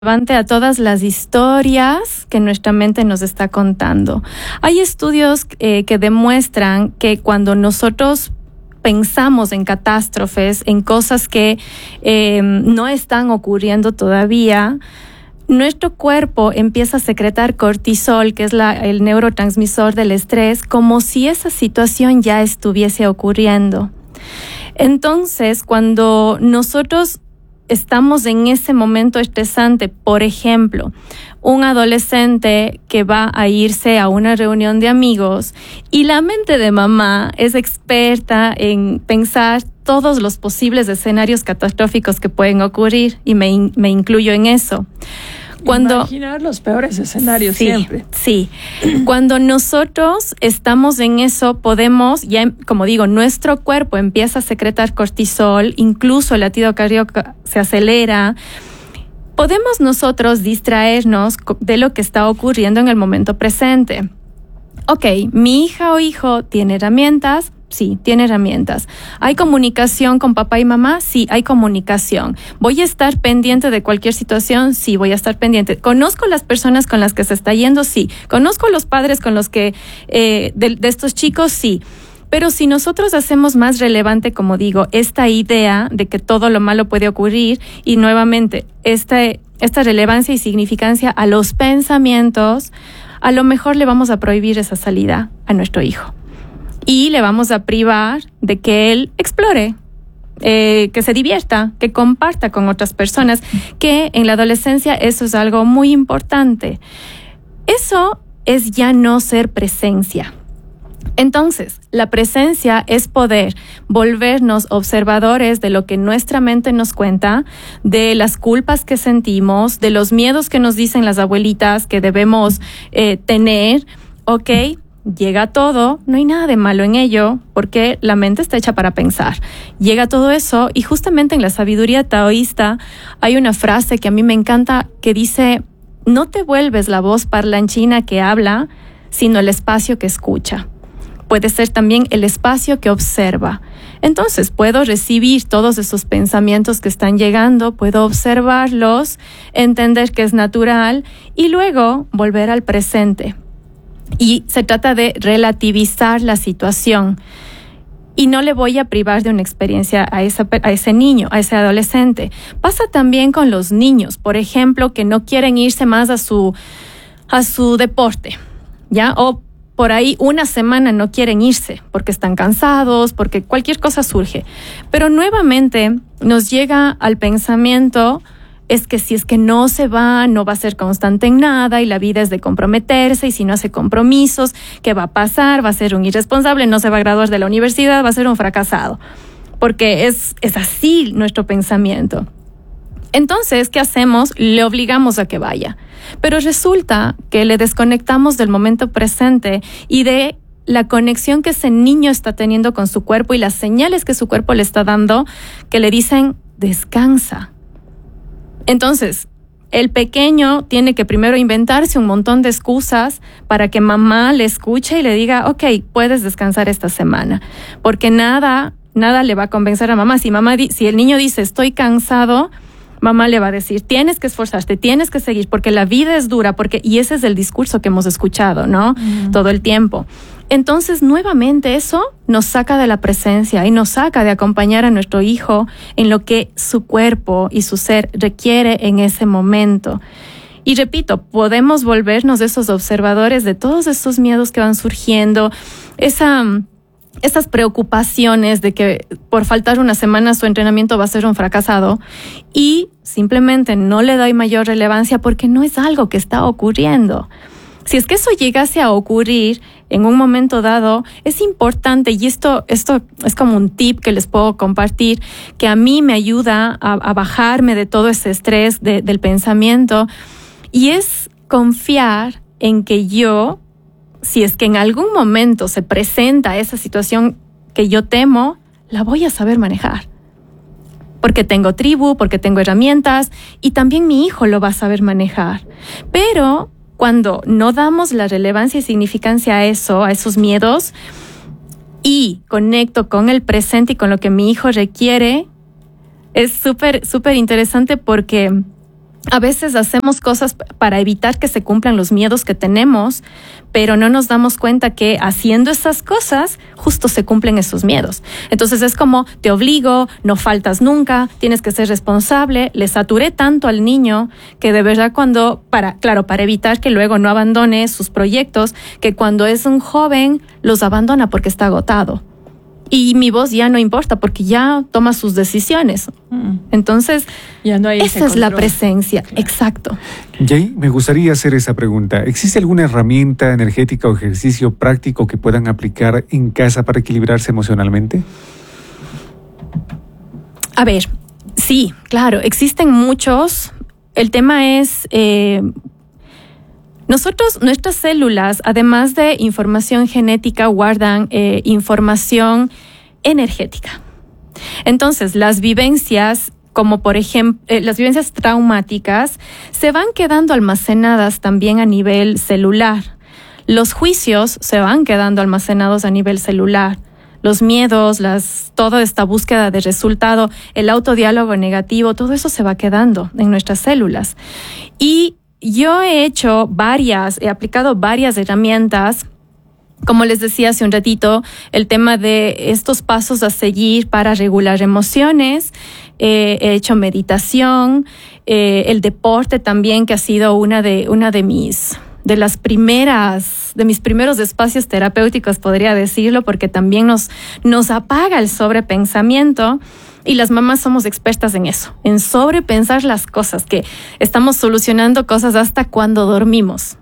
relevante a todas las historias que nuestra mente nos está contando. Hay estudios que demuestran que cuando nosotros pensamos en catástrofes, en cosas que no están ocurriendo todavía, nuestro cuerpo empieza a secretar cortisol, que es el neurotransmisor del estrés, como si esa situación ya estuviese ocurriendo. Entonces, cuando nosotros estamos en ese momento estresante, por ejemplo, un adolescente que va a irse a una reunión de amigos y la mente de mamá es experta en pensar todos los posibles escenarios catastróficos que pueden ocurrir, y me incluyo en eso. Imaginar los peores escenarios siempre. Sí. Cuando nosotros estamos en eso, podemos, ya como digo, nuestro cuerpo empieza a secretar cortisol, incluso el latido cardíaco se acelera. Podemos nosotros distraernos de lo que está ocurriendo en el momento presente. Ok, mi hija o hijo tiene herramientas. Sí, tiene herramientas. ¿Hay comunicación con papá y mamá? Sí, hay comunicación. ¿Voy a estar pendiente de cualquier situación? Sí, voy a estar pendiente. ¿Conozco las personas con las que se está yendo? Sí. ¿Conozco los padres con los que de estos chicos? Sí. Pero si nosotros hacemos más relevante, como digo, esta idea de que todo lo malo puede ocurrir, y nuevamente esta relevancia y significancia a los pensamientos, a lo mejor le vamos a prohibir esa salida a nuestro hijo. Y le vamos a privar de que él explore, que se divierta, que comparta con otras personas, que en la adolescencia eso es algo muy importante. Eso es ya no ser presencia. Entonces, la presencia es poder volvernos observadores de lo que nuestra mente nos cuenta, de las culpas que sentimos, de los miedos que nos dicen las abuelitas que debemos tener, ¿ok? Llega todo, no hay nada de malo en ello, porque la mente está hecha para pensar. Llega todo eso, y justamente en la sabiduría taoísta hay una frase que a mí me encanta que dice: no te vuelves la voz parlanchina que habla, sino el espacio que escucha. Puede ser también el espacio que observa. Entonces puedo recibir todos esos pensamientos que están llegando, puedo observarlos, entender que es natural y luego volver al presente. Y se trata de relativizar la situación. Y no le voy a privar de una experiencia a ese niño, a ese adolescente. Pasa también con los niños, por ejemplo, que no quieren irse más a su deporte, ¿ya? O por ahí una semana no quieren irse porque están cansados, porque cualquier cosa surge. Pero nuevamente nos llega al pensamiento: es que si es que no se va, no va a ser constante en nada, y la vida es de comprometerse, y si no hace compromisos, ¿qué va a pasar? Va a ser un irresponsable, no se va a graduar de la universidad, va a ser un fracasado. Porque es así nuestro pensamiento. Entonces, ¿qué hacemos? Le obligamos a que vaya. Pero resulta que le desconectamos del momento presente y de la conexión que ese niño está teniendo con su cuerpo y las señales que su cuerpo le está dando, que le dicen: descansa. Entonces, el pequeño tiene que primero inventarse un montón de excusas para que mamá le escuche y le diga: ok, puedes descansar esta semana. Porque nada le va a convencer a mamá. Si el niño dice: estoy cansado, mamá le va a decir: tienes que esforzarte, tienes que seguir, porque la vida es dura, y ese es el discurso que hemos escuchado, ¿no? Todo el tiempo. Entonces, nuevamente, eso nos saca de la presencia y nos saca de acompañar a nuestro hijo en lo que su cuerpo y su ser requiere en ese momento. Y repito, podemos volvernos esos observadores de todos esos miedos que van surgiendo, esas preocupaciones de que por faltar una semana su entrenamiento va a ser un fracasado, y simplemente no le doy mayor relevancia porque no es algo que está ocurriendo. Si es que eso llegase a ocurrir en un momento dado, es importante, y esto es como un tip que les puedo compartir, que a mí me ayuda a bajarme de todo ese estrés del pensamiento, y es confiar en que yo, si es que en algún momento se presenta esa situación que yo temo, la voy a saber manejar. Porque tengo tribu, porque tengo herramientas, y también mi hijo lo va a saber manejar. Pero cuando no damos la relevancia y significancia a esos miedos, y conecto con el presente y con lo que mi hijo requiere, es súper interesante, porque A veces hacemos cosas para evitar que se cumplan los miedos que tenemos, pero no nos damos cuenta que haciendo esas cosas justo se cumplen esos miedos. Entonces es como, te obligo, no faltas nunca, tienes que ser responsable. Le saturé tanto al niño que de verdad para evitar que luego no abandone sus proyectos, que cuando es un joven los abandona porque está agotado. Y mi voz ya no importa porque ya toma sus decisiones. Entonces, ya no hay esa es la presencia. Claro. Exacto. Jay, me gustaría hacer esa pregunta. ¿Existe alguna herramienta energética o ejercicio práctico que puedan aplicar en casa para equilibrarse emocionalmente? A ver, sí, claro, existen muchos. El tema es... nuestras células, además de información genética, guardan información energética. Entonces, las vivencias, como por ejemplo, las vivencias traumáticas, se van quedando almacenadas también a nivel celular. Los juicios se van quedando almacenados a nivel celular. Los miedos, toda esta búsqueda de resultado, el autodiálogo negativo, todo eso se va quedando en nuestras células. Y yo he aplicado varias herramientas, como les decía hace un ratito, el tema de estos pasos a seguir para regular emociones, he hecho meditación, el deporte también, que ha sido una de mis primeros espacios terapéuticos, podría decirlo, porque también nos apaga el sobrepensamiento. Y las mamás somos expertas en eso, en sobrepensar las cosas, que estamos solucionando cosas hasta cuando dormimos.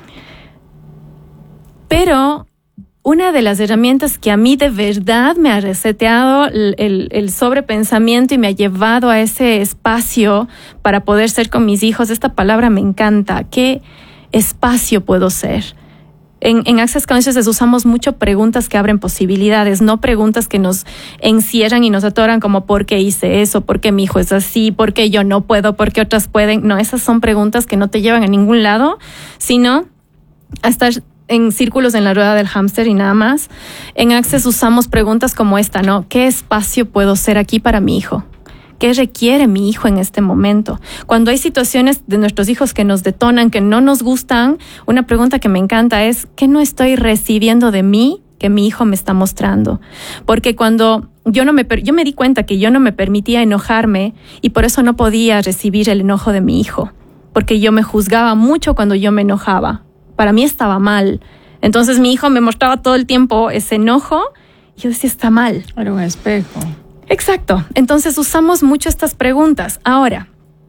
Pero una de las herramientas que a mí de verdad me ha reseteado el sobrepensamiento y me ha llevado a ese espacio para poder ser con mis hijos, esta palabra me encanta. ¿Qué espacio puedo ser? En Access Consciousness usamos mucho preguntas que abren posibilidades, no preguntas que nos encierran y nos atoran como ¿por qué hice eso? ¿Por qué mi hijo es así? ¿Por qué yo no puedo? ¿Por qué otras pueden? No, esas son preguntas que no te llevan a ningún lado, sino a estar en círculos en la rueda del hámster y nada más. En Access usamos preguntas como esta, ¿no? ¿Qué espacio puedo ser aquí para mi hijo? ¿Qué requiere mi hijo en este momento? Cuando hay situaciones de nuestros hijos que nos detonan, que no nos gustan, una pregunta que me encanta es ¿qué no estoy recibiendo de mí que mi hijo me está mostrando? Porque cuando yo me di cuenta que yo no me permitía enojarme y por eso no podía recibir el enojo de mi hijo, porque yo me juzgaba mucho cuando yo me enojaba. Para mí estaba mal. Entonces mi hijo me mostraba todo el tiempo ese enojo y yo decía, está mal. Era un espejo. Exacto. Entonces usamos mucho estas preguntas. Ahora,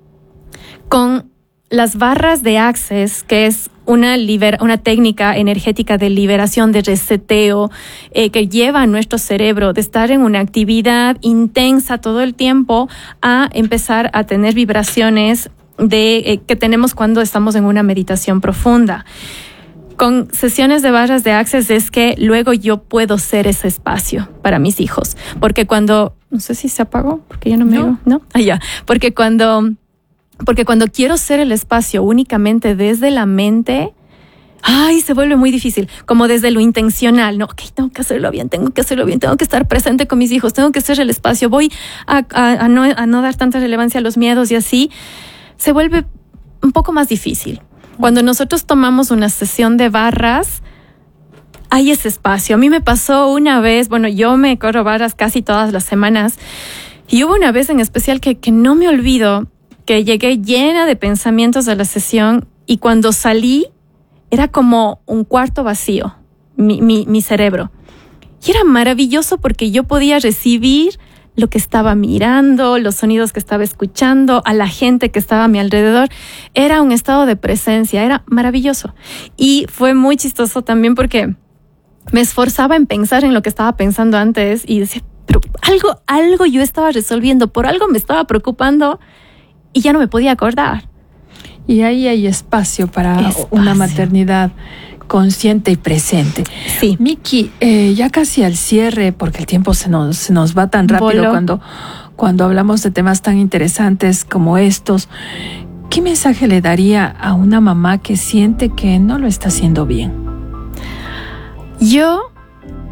con las barras de Access, que es una técnica energética de liberación, de reseteo, que lleva a nuestro cerebro de estar en una actividad intensa todo el tiempo a empezar a tener vibraciones que tenemos cuando estamos en una meditación profunda. Con sesiones de barras de Access es que luego yo puedo ser ese espacio para mis hijos. Porque cuando... No sé si se apagó, porque yo no me digo, ¿no? Ya. Porque cuando quiero ser el espacio únicamente desde la mente, se vuelve muy difícil. Como desde lo intencional, ¿no? Ok, tengo que hacerlo bien, tengo que estar presente con mis hijos, tengo que ser el espacio, voy a no dar tanta relevancia a los miedos y así. Se vuelve un poco más difícil. Cuando nosotros tomamos una sesión de barras, hay ese espacio. A mí me pasó una vez, yo me corro barras casi todas las semanas, y hubo una vez en especial que no me olvido, que llegué llena de pensamientos a la sesión, y cuando salí, era como un cuarto vacío, mi cerebro. Y era maravilloso porque yo podía recibir lo que estaba mirando, los sonidos que estaba escuchando, a la gente que estaba a mi alrededor. Era un estado de presencia, era maravilloso. Y fue muy chistoso también porque me esforzaba en pensar en lo que estaba pensando antes y decía, pero algo yo estaba resolviendo, por algo me estaba preocupando y ya no me podía acordar. Y ahí hay espacio para una maternidad consciente y presente. Sí. Miki, ya casi al cierre, porque el tiempo se nos va tan rápido cuando hablamos de temas tan interesantes como estos. ¿Qué mensaje le daría a una mamá que siente que no lo está haciendo bien? Yo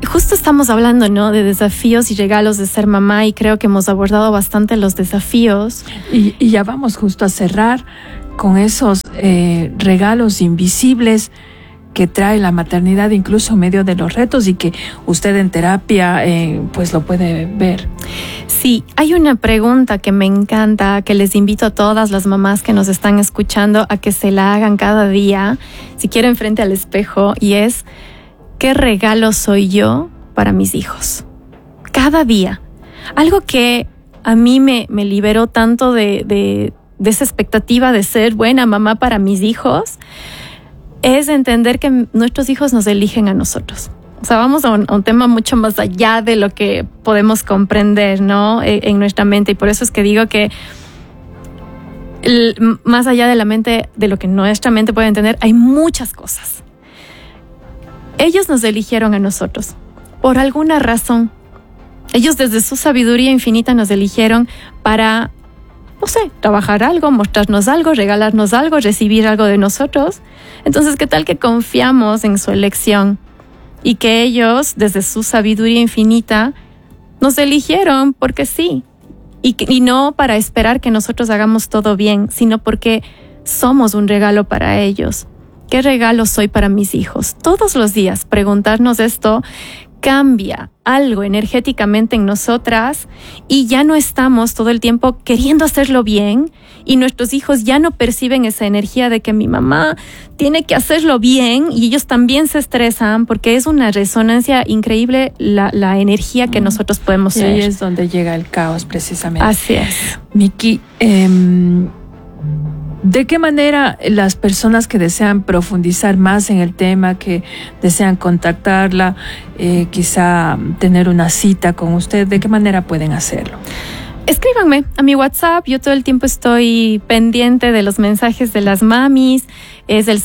justo estamos hablando, ¿no?, de desafíos y regalos de ser mamá, y creo que hemos abordado bastante los desafíos. Y ya vamos justo a cerrar con esos regalos invisibles que trae la maternidad, incluso en medio de los retos, y que usted en terapia pues lo puede ver. Sí, hay una pregunta que me encanta, que les invito a todas las mamás que nos están escuchando a que se la hagan cada día, si quieren, frente al espejo, y es: ¿qué regalo soy yo para mis hijos? Cada día. Algo que a mí me liberó tanto de esa expectativa de ser buena mamá para mis hijos, es entender que nuestros hijos nos eligen a nosotros. O sea, vamos a un tema mucho más allá de lo que podemos comprender, ¿no?, en nuestra mente. Y por eso es que digo que más allá de la mente, de lo que nuestra mente puede entender, hay muchas cosas. Ellos nos eligieron a nosotros por alguna razón. Ellos, desde su sabiduría infinita, nos eligieron para, no sé, trabajar algo, mostrarnos algo, regalarnos algo, recibir algo de nosotros. Entonces, ¿qué tal que confiamos en su elección? Y que ellos, desde su sabiduría infinita, nos eligieron porque sí. Y no para esperar que nosotros hagamos todo bien, sino porque somos un regalo para ellos. ¿Qué regalo soy para mis hijos? Todos los días preguntarnos esto cambia algo energéticamente en nosotras, y ya no estamos todo el tiempo queriendo hacerlo bien, y nuestros hijos ya no perciben esa energía de que mi mamá tiene que hacerlo bien, y ellos también se estresan porque es una resonancia increíble la energía que nosotros podemos ser. Y ahí es donde llega el caos, precisamente. Así es. Miki, ¿de qué manera las personas que desean profundizar más en el tema, que desean contactarla, quizá tener una cita con usted, de qué manera pueden hacerlo? Escríbanme a mi WhatsApp. Yo todo el tiempo estoy pendiente de los mensajes de las mamis. Es el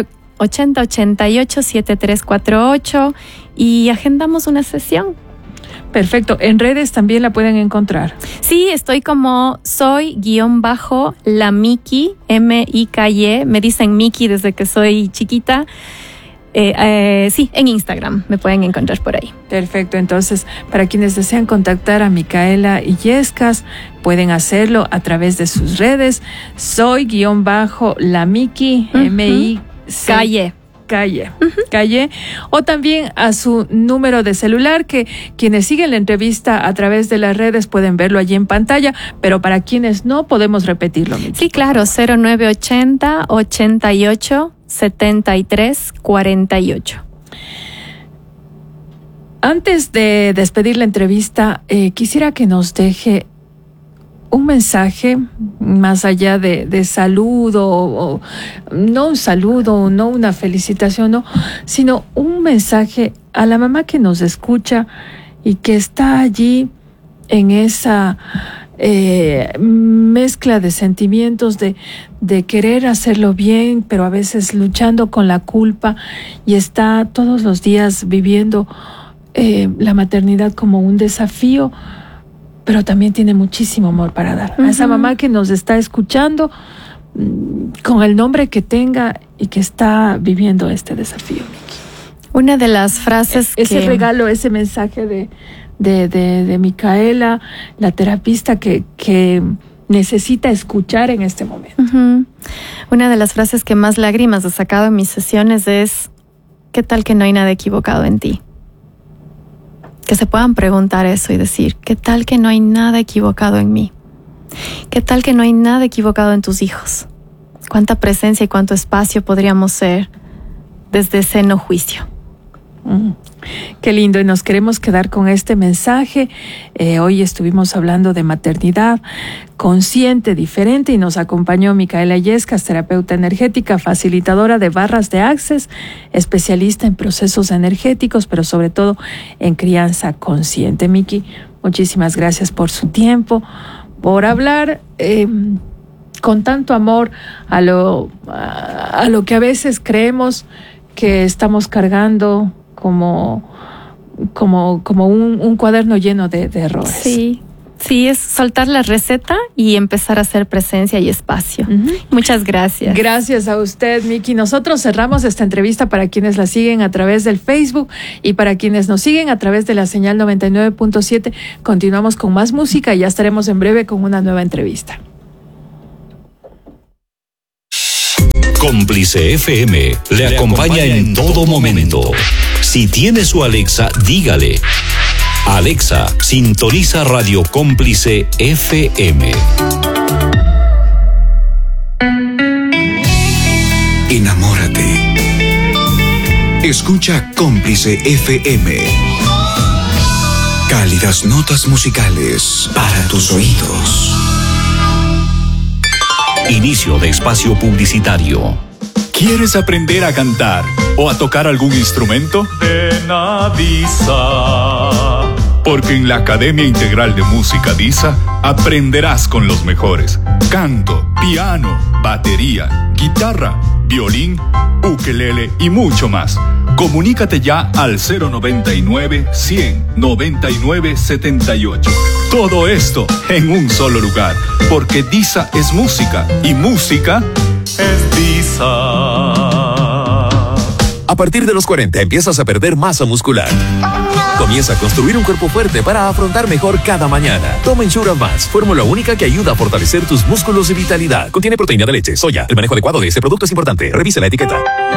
0980-88-7348 y agendamos una sesión. Perfecto. ¿En redes también la pueden encontrar? Sí, estoy como soy-la Miki, M-I-K-Y. Me dicen Miki desde que soy chiquita. Sí, en Instagram me pueden encontrar por ahí. Perfecto. Entonces, para quienes desean contactar a Micaela Illescas, pueden hacerlo a través de sus redes. Soy-la Miki, M-I-K-Y. Calle, o también a su número de celular, que quienes siguen la entrevista a través de las redes pueden verlo allí en pantalla, pero para quienes no, podemos repetirlo. Sí, claro, 0980-88-7348. Antes de despedir la entrevista, quisiera que nos deje un mensaje más allá de saludo, o no un saludo, no una felicitación, no, sino un mensaje a la mamá que nos escucha y que está allí en esa mezcla de sentimientos de querer hacerlo bien, pero a veces luchando con la culpa, y está todos los días viviendo la maternidad como un desafío, pero también tiene muchísimo amor para dar. A esa mamá que nos está escuchando, con el nombre que tenga y que está viviendo este desafío, Miki. Una de las frases ese regalo, ese mensaje de Micaela, la terapista que necesita escuchar en este momento. Una de las frases que más lágrimas he sacado en mis sesiones es: ¿qué tal que no hay nada equivocado en ti? Que se puedan preguntar eso y decir: ¿qué tal que no hay nada equivocado en mí? ¿Qué tal que no hay nada equivocado en tus hijos? ¿Cuánta presencia y cuánto espacio podríamos ser desde ese no juicio? Qué lindo, y nos queremos quedar con este mensaje. Hoy estuvimos hablando de maternidad consciente, diferente, y nos acompañó Micaela Illescas, terapeuta energética, facilitadora de barras de Access, especialista en procesos energéticos, pero sobre todo en crianza consciente. Miki, muchísimas gracias por su tiempo, por hablar con tanto amor a lo que a veces creemos que estamos cargando como un cuaderno lleno de errores. Sí, Sí, es soltar la receta y empezar a hacer presencia y espacio. Muchas gracias. Gracias a usted, Miki. Nosotros cerramos esta entrevista para quienes la siguen a través del Facebook y para quienes nos siguen a través de la señal 99.7. Continuamos con más música y ya estaremos en breve con una nueva entrevista. Cómplice FM le acompaña en todo momento. Si tiene su Alexa, dígale: Alexa, sintoniza Radio Cómplice FM. Enamórate. Escucha Cómplice FM. Cálidas notas musicales para tus oídos. Inicio de espacio publicitario. ¿Quieres aprender a cantar o a tocar algún instrumento? Ven a DISA. Porque en la Academia Integral de Música DISA aprenderás con los mejores. Canto, piano, batería, guitarra, violín, ukelele y mucho más. Comunícate ya al 099-100-9978. Todo esto en un solo lugar, porque DISA es música y música es DISA. A partir de los 40 empiezas a perder masa muscular. Comienza a construir un cuerpo fuerte para afrontar mejor cada mañana. Toma Ensure Advance, fórmula única que ayuda a fortalecer tus músculos y vitalidad. Contiene proteína de leche, soya. El manejo adecuado de este producto es importante. Revisa la etiqueta.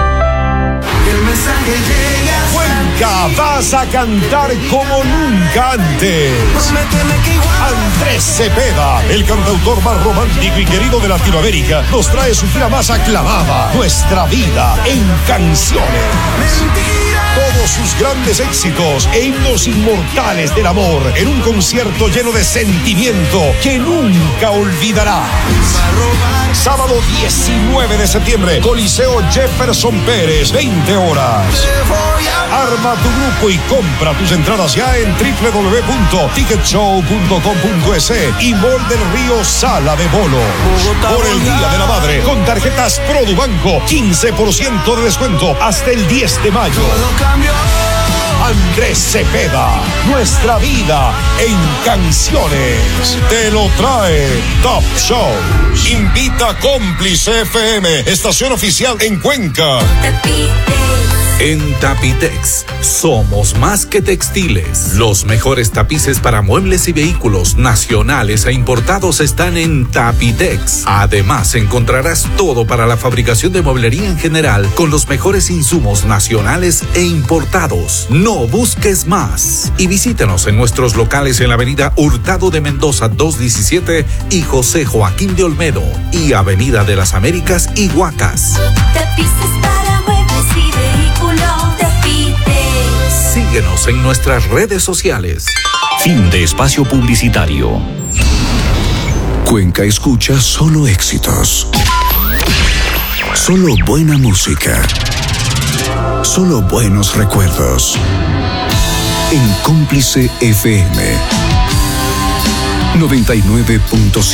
El mensaje llega. Cuenca, vas a cantar como nunca antes. Andrés Cepeda, el cantautor más romántico y querido de Latinoamérica, nos trae su gira más aclamada, Nuestra Vida en Canciones. Todos sus grandes éxitos e himnos inmortales del amor en un concierto lleno de sentimiento que nunca olvidarás. Sábado 19 de septiembre, Coliseo Jefferson Pérez, 20 horas. Arma tu grupo y compra tus entradas ya en www.ticketshow.com.es y Mall del Río Sala de Bolo. Por el Día de la Madre, con tarjetas Produbanco, 15% de descuento hasta el 10 de mayo. Andrés Cepeda, Nuestra Vida en Canciones. Te lo trae Top Shows. Invita Cómplice FM, estación oficial en Cuenca. En Tapitex, somos más que textiles. Los mejores tapices para muebles y vehículos nacionales e importados están en Tapitex. Además, encontrarás todo para la fabricación de mueblería en general con los mejores insumos nacionales e importados. No busques más. Y visítanos en nuestros locales en la avenida Hurtado de Mendoza 217 y José Joaquín de Olmedo y Avenida de las Américas y Huacas. Tapices para muebles y vehículos. Tapites. Síguenos en nuestras redes sociales. Fin de espacio publicitario. Cuenca escucha solo éxitos. Solo buena música. Solo buenos recuerdos. En Cómplice FM 99.7.